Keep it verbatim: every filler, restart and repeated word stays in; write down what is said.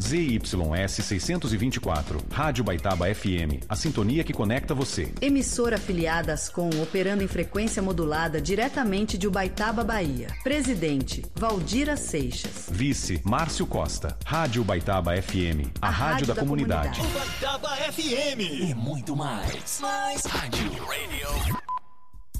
Z Y S seiscentos e vinte e quatro, Rádio Baitaba F M, a sintonia que conecta você. Emissora afiliada às Com, operando em frequência modulada diretamente de Ubaitaba, Bahia. Presidente, Valdira Seixas. Vice, Márcio Costa. Rádio Baitaba F M, a, a rádio, rádio da, da comunidade. comunidade. Baitaba F M e muito mais. Mais Rádio Radio.